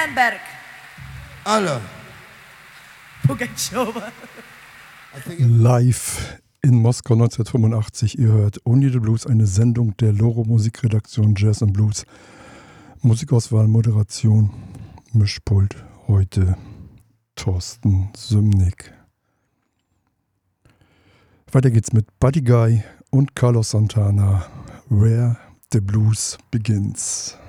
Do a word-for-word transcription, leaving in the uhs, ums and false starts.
Sternberg. Alle. Pugatschowa. Live in Moskau neunzehnhundertfünfundachtzig. Ihr hört Only the Blues, eine Sendung der Loro Musikredaktion Jazz and Blues. Musikauswahl, Moderation, Mischpult. Heute Thorsten Sümnick. Weiter geht's mit Buddy Guy und Carlos Santana. Where the Blues Begins.